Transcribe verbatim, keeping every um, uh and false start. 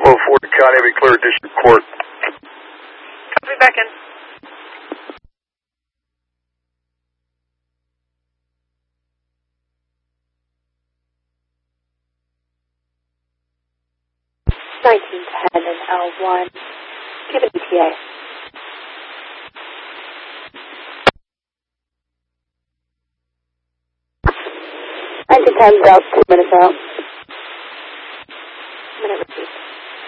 oh four County, be clear District Court. Copy, back in. nineteen ten and L one. Give an E T A. nineteen ten is out, two minutes out.